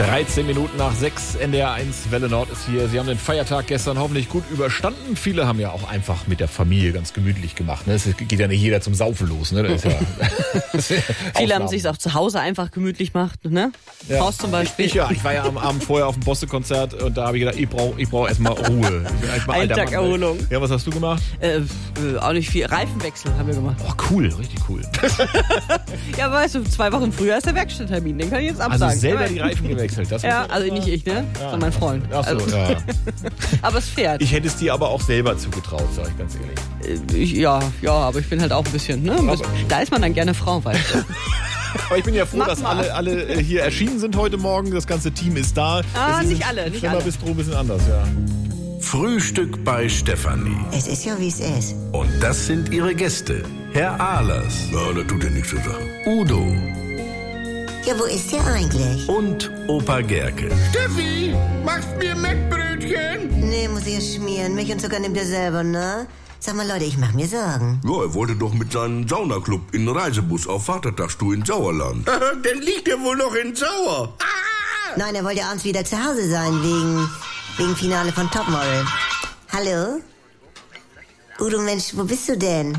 13 Minuten nach 6, NDR 1, Welle Nord ist hier. Sie haben den Feiertag gestern hoffentlich gut überstanden. Viele haben ja auch einfach mit der Familie ganz gemütlich gemacht. Ne? Es geht ja nicht jeder zum Saufen los. Ne? Das ist ja Viele haben sich auch zu Hause einfach gemütlich gemacht. Ne? Ja. Faust zum Beispiel. Ich war ja am Abend vorher auf dem Bosse-Konzert und da habe ich gedacht, ich brauch erstmal Ruhe. Einen Tag Erholung. Ja, was hast du gemacht? Auch nicht viel. Reifenwechsel haben wir gemacht. Oh, cool, richtig cool. Ja, weißt du, 2 Wochen früher ist der Werkstatttermin. Den kann ich jetzt absagen. Also selber die Reifen gewechselt. Das ja, also nicht ich, ne? Sondern mein Freund. Ach so, also. ja. Aber es fährt. Ich hätte es dir aber auch selber zugetraut, sag ich ganz ehrlich. Ja, aber ich bin halt auch ein bisschen, ne? Da ist man dann gerne Frau, weißt du. Aber ich bin ja froh, dass alle hier erschienen sind heute Morgen. Das ganze Team ist da. Nicht alle, nicht alle. Bistro ein bisschen anders, ja. Frühstück bei Stefanie. Es ist ja, wie es ist. Und das sind ihre Gäste. Herr Ahlers. Ja, das tut ja nichts zur Sache. Udo. Ja, wo ist der eigentlich? Und Opa Gerke. Steffi, machst mir Mettbrötchen? Nee, muss ich es schmieren. Milch und Zucker nimmt er selber, ne? Sag mal, Leute, ich mach mir Sorgen. Ja, er wollte doch mit seinem Saunaclub in den Reisebus auf Vatertagstour in Sauerland. Dann liegt er wohl noch in Sauer. Nein, er wollte abends wieder zu Hause sein, wegen Finale von Topmodel. Hallo? Udo, Mensch, wo bist du denn?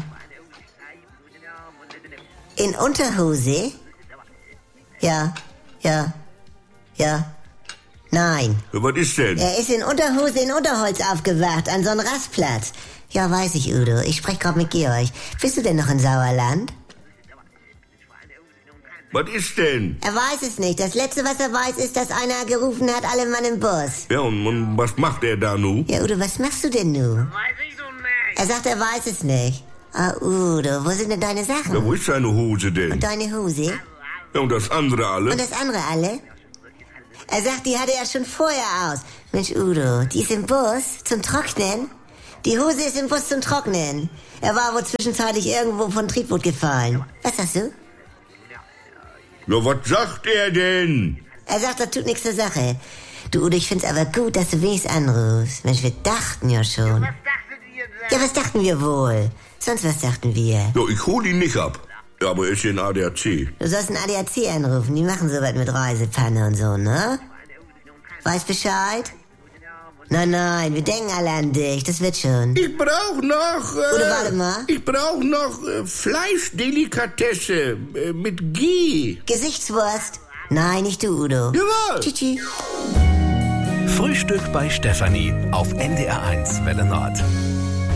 In Unterhose? Ja. Nein. Was ist denn? Er ist in Unterhose in Unterholz aufgewacht, an so einem Rastplatz. Ja, weiß ich, Udo. Ich sprech grad mit Georg. Bist du denn noch in Sauerland? Was ist denn? Er weiß es nicht. Das Letzte, was er weiß, ist, dass einer gerufen hat, alle Mann im Bus. Ja, und was macht er da nun? Ja, Udo, was machst du denn nun? Weiß ich so nicht. Er sagt, er weiß es nicht. Ah, Udo, wo sind denn deine Sachen? Ja, wo ist seine Hose denn? Und deine Hose? Ja, und das andere alle? Und das andere alle? Er sagt, die hatte er schon vorher aus. Mensch, Udo, die ist im Bus zum Trocknen? Die Hose ist im Bus zum Trocknen. Er war wohl zwischenzeitlich irgendwo von Triebboot gefallen. Was sagst du? Ja, was sagt er denn? Er sagt, das tut nichts zur Sache. Du, Udo, ich find's aber gut, dass du wenigstens anrufst. Mensch, wir dachten ja schon. Was dachtet ihr denn? Ja, was dachten wir wohl? Sonst was dachten wir? Ja, ich hol ihn nicht ab. Ja, aber er ist hier in ADAC. Du sollst einen ADAC anrufen, die machen sowas mit Reisepanne und so, ne? Weißt Bescheid? Nein, wir denken alle an dich, das wird schon. Ich brauch noch... Oder warte mal. Ich brauch noch Fleischdelikatesse mit Ghee. Gesichtswurst? Nein, nicht du, Udo. Jawohl. Tschüssi. Frühstück bei Stefanie auf NDR 1 Welle Nord.